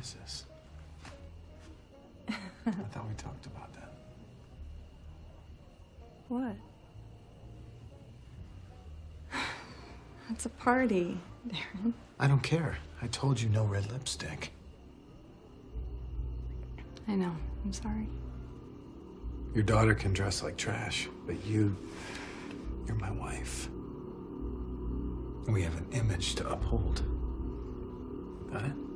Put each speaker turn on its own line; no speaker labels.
is this? I thought we talked about that.
What? It's a party, Darren.
I don't care. I told you no red lipstick.
I know. I'm sorry.
Your daughter can dress like trash, but you're my wife. And we have an image to uphold. Got it?